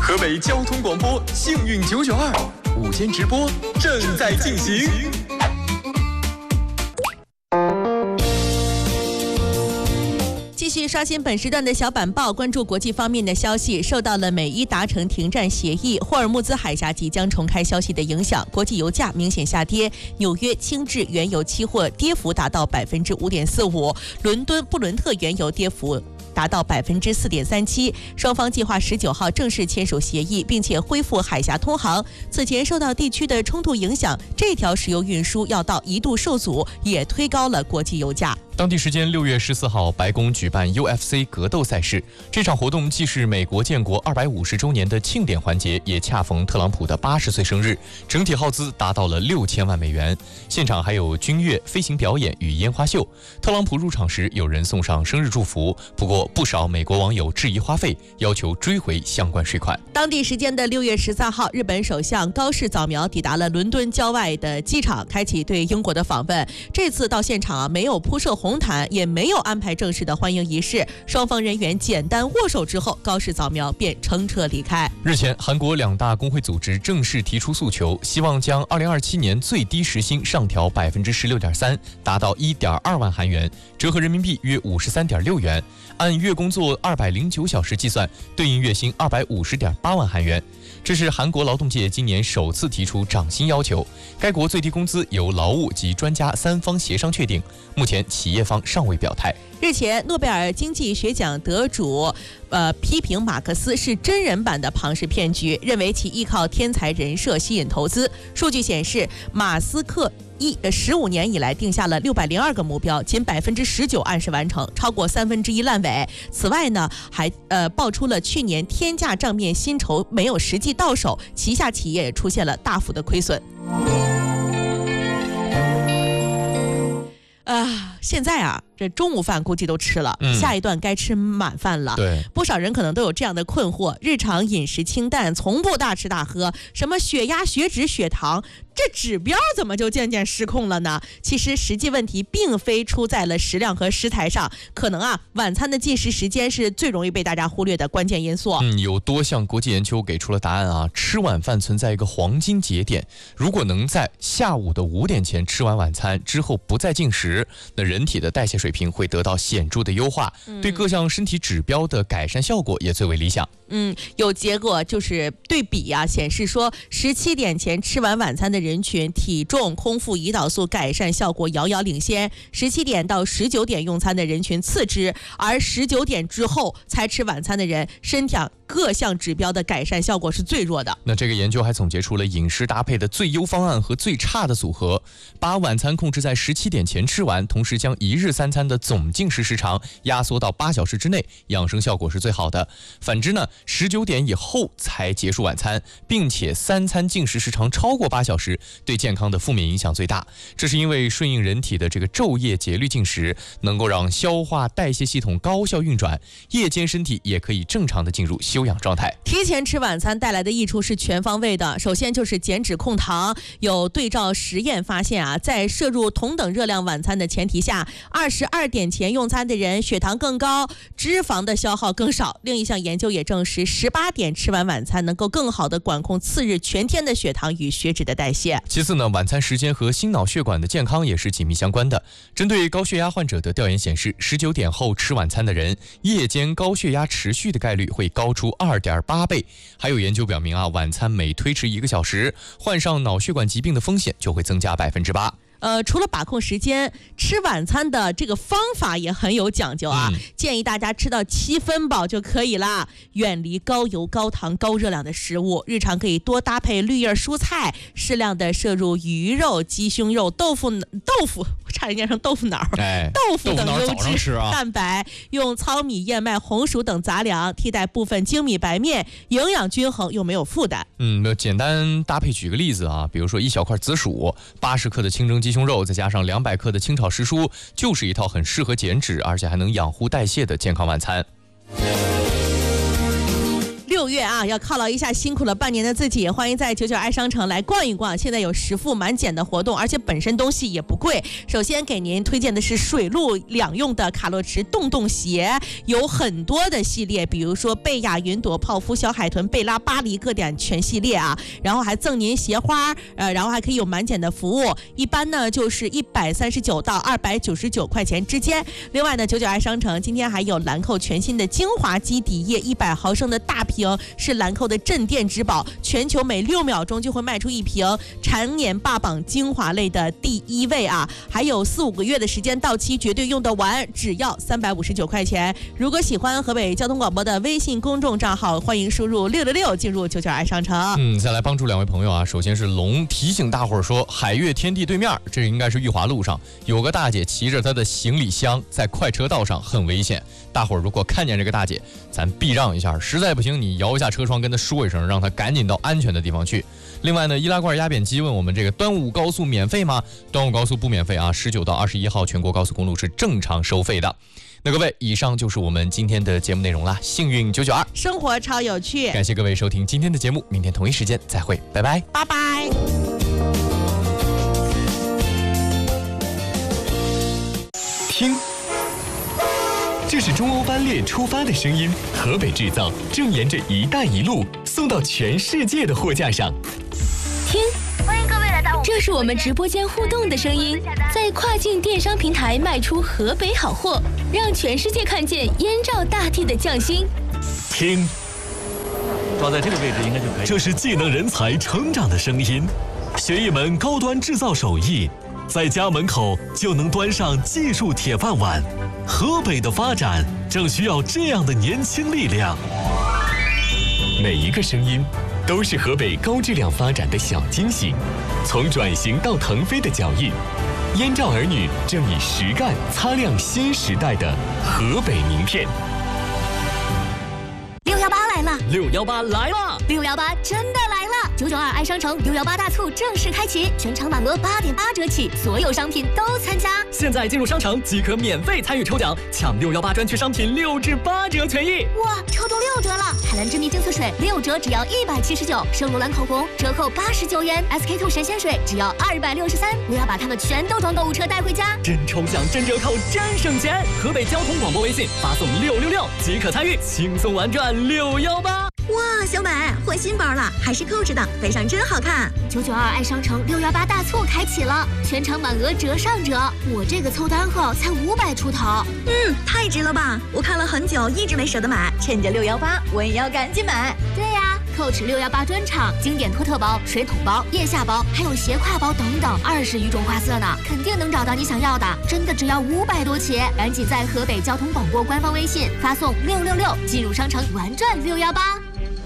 河北交通广播幸运992午间直播正在进行。 继续刷新本时段的小板报，关注国际方面的消息。受到了美伊达成停战协议、霍尔木兹海峡即将重开消息的影响，国际油价明显下跌。纽约轻质原油期货跌幅达到5.45%，伦敦布伦特原油跌幅达到4.37%。双方计划19号正式签署协议，并且恢复海峡通航。此前受到地区的冲突影响，这条石油运输要道一度受阻，也推高了国际油价。 当地时间6月14号，白宫举办 UFC 格斗赛事。这场活动既是美国建国250周年的庆典环节，也恰逢特朗普的80岁生日，整体耗资达到了6000万美元。现场还有军乐、飞行表演与烟花秀。特朗普入场时，有人送上生日祝福，不过不少美国网友质疑花费，要求追回相关税款。 当地时间的6月13号，日本首相高市早苗抵达了伦敦郊外的机场，开启对英国的访问。这次到现场没有铺设红毯，也没有安排正式的欢迎仪式，双方人员简单握手之后，高市早苗便乘车离开。 日前，韩国2大工会组织正式提出诉求，希望将2027年最低时薪上调16.3%，达到1.2万韩元，折合人民币约53.6元。按月工作209小时计算，对应月薪250.8万韩元。这是韩国劳动界今年首次提出涨薪要求。该国最低工资由劳务及专家3方协商确定，目前企业方尚未表态。 日前，诺贝尔经济学奖得主批评马克思是真人版的庞氏骗局，认为其依靠天才人设吸引投资。数据显示，马斯克15年以来定下了602个目标，仅19%按时完成，超过1/3烂尾。此外呢，还爆出了去年天价账面薪酬没有实际到手，旗下企业也出现了大幅的亏损。现在啊，这中午饭估计都吃了，下一段该吃晚饭了。 对， 不少人可能都有这样的困惑：日常饮食清淡，从不大吃大喝，什么血压、血脂、血糖，这指标怎么就渐渐失控了呢？其实实际问题并非出在了食量和食材上，可能晚餐的进食时间是最容易被大家忽略的关键因素。 有多项国际研究给出了答案吃晚饭存在一个黄金节点，如果能在下午的5点前吃完晚餐之后不再进食，那人体的代谢水平会得到显著的优化，对各项身体指标的改善效果也最为理想。 有结果就是对比显示说，17点前吃完晚餐的人群体重、空腹、胰岛素改善效果遥遥领先，17点到19点用餐的人群次之，而19点之后才吃晚餐的人，身体各项指标的改善效果是最弱的。 那这个研究还总结出了饮食搭配的最优方案和最差的组合，把晚餐控制在17点前吃完，同时将1日3餐的总进食时长压缩到8小时之内，养生效果是最好的。反之呢，19点以后才结束晚餐，并且3餐进食时长超过8小时，对健康的负面影响最大。这是因为顺应人体的这个昼夜节律进食，能够让消化代谢系统高效运转，夜间身体也可以正常的进入休养状态。 提前吃晚餐带来的益处是全方位的，首先就是减脂控糖。有对照实验发现在摄入同等热量晚餐的前提下，22点前用餐的人血糖更高，脂肪的消耗更少。另一项研究也证实，18点吃完晚餐能够更好的管控次日全天的血糖与血脂的代谢。 其次呢，晚餐时间和心脑血管的健康也是紧密相关的。针对高血压患者的调研显示，19点后吃晚餐的人，夜间高血压持续的概率会高出2.8倍。还有研究表明晚餐每推迟1个小时，患上脑血管疾病的风险就会增加8%。 除了把控时间，吃晚餐的这个方法也很有讲究建议大家吃到7分饱就可以了，远离高油、高糖、高热量的食物。日常可以多搭配绿叶蔬菜，适量的摄入鱼肉、鸡胸肉、豆腐，差点念成豆腐脑，豆腐等优质蛋白，用糙米、燕麦、红薯等杂粮替代部分精米白面，营养均衡又没有负担。 简单搭配举个例子比如说1小块紫薯，80克的清蒸鸡胸肉，再加上200克的清炒时蔬，就是一套很适合减脂而且还能养护代谢的健康晚餐。 6 6月啊，要犒劳一下辛苦了半年的自己，欢迎在99爱商城来逛一逛。现在有10付满减的活动，而且本身东西也不贵。首先给您推荐的是水陆两用的卡洛驰洞鞋，有很多的系列，比如说贝雅、云朵、泡芙、小海豚、贝拉、巴黎各点全系列啊，然后还赠您鞋花，然后还可以有满减的服务，一般呢就是139到299块钱之间。另外呢，99爱商城今天还有兰蔻全新的精华基底液100毫升的大瓶，是兰蔻的镇店之宝，全球每6秒钟就会卖出一瓶，常年霸榜精华类的第1位啊！还有4-5个月的时间到期，绝对用得完，只要359块钱。如果喜欢河北交通广播的微信公众账号，欢迎输入666进入99爱商城。 再来帮助2位朋友啊！首先是龙提醒大伙儿说，海悦天地对面，这应该是裕华路上，有个大姐骑着她的行李箱在快车道上，很危险。大伙儿如果看见这个大姐，咱避让一下，实在不行你摇一下车窗跟她说一声，让她赶紧到安全的地方去。另外呢，易拉罐压扁机问我们这个端午高速免费吗？端午高速不免费啊，19到21号全国高速公路是正常收费的。那各位，以上就是我们今天的节目内容啦。幸运992， 生活超有趣。 感谢各位收听今天的节目，明天同一时间再会，拜拜， 拜拜。 听，这是中欧班列出发的声音，河北制造正沿着“一带一路”送到全世界的货架上。 听，欢迎各位来到这是我们直播间互动的声音，在跨境电商平台卖出河北好货，让全世界看见燕赵大地的匠心。 听， 抓在这个位置应该就可以。 这是技能人才成长的声音，学一门高端制造手艺，在家门口就能端上技术铁饭碗。河北的发展正需要这样的年轻力量。每一个声音都是河北高质量发展的小惊喜，从转型到腾飞的脚印，燕赵儿女正以实干擦亮新时代的河北名片。 618来了 618来了 ，618真的来了！992爱商城618大促正式开启，全场满额8.8折起，所有商品都参加。 现在进入商城即可免费参与抽奖，抢618专区商品6至8折权益。 哇，抽中6折了！海蓝珍妮精粹水6折只要179，圣罗兰口红折扣89元，SK2 神仙水只要263。我要把它们全都装购物车带回家。 真抽奖，真折扣，真省钱！河北交通广播微信发送666即可参与，轻松玩转618。 哇，小美换新包了，还是扣着的，背上真好看。992爱商城618大促开启了，全场满额折上折，我这个凑单后才500出头。 太值了吧！我看了很久，一直没舍得买，趁着618，我也要赶紧买。 对呀，Coach 618专场，经典托特包、水桶包、腋下包，还有斜挎包等等，20余种花色呢，肯定能找到你想要的。真的只要500多起，赶紧在河北交通广播官方微信发送666进入商城玩转618。